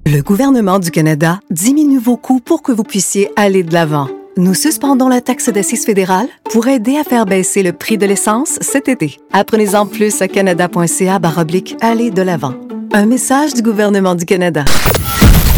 Le gouvernement du Canada diminue vos coûts pour que vous puissiez aller de l'avant. Nous suspendons la taxe d'assises fédérale pour aider à faire baisser le prix de l'essence cet été. Apprenez-en plus à canada.ca/aller de l'avant. Un message du gouvernement du Canada.